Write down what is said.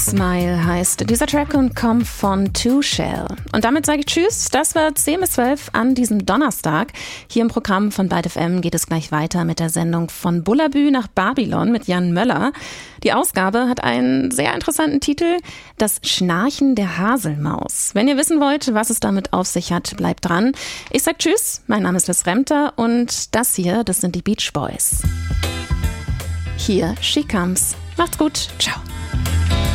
Smile heißt dieser Track und kommt von Two Shell. Und damit sage ich Tschüss. Das war 10 bis 12 an diesem Donnerstag. Hier im Programm von Byte FM geht es gleich weiter mit der Sendung von Bullabü nach Babylon mit Jan Möller. Die Ausgabe hat einen sehr interessanten Titel: Das Schnarchen der Haselmaus. Wenn ihr wissen wollt, was es damit auf sich hat, bleibt dran. Ich sag Tschüss. Mein Name ist Liz Remter und das hier, das sind die Beach Boys. Hier She Comes. Macht's gut. Ciao.